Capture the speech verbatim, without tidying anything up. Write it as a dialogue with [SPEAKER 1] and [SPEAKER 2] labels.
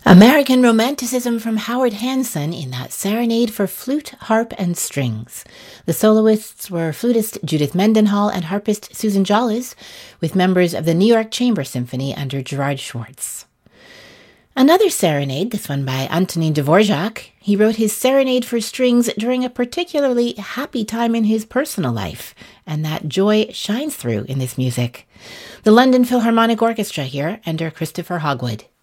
[SPEAKER 1] American Romanticism from Howard Hanson in that Serenade for Flute, Harp, and Strings. The soloists were flutist Judith Mendenhall and harpist Susan Jolles, with members of the New York Chamber Symphony under Gerard Schwartz. Another serenade, this one by Antonin Dvorak. He wrote his Serenade for Strings during a particularly happy time in his personal life, and that joy shines through in this music. The London Philharmonic Orchestra here under Christopher Hogwood.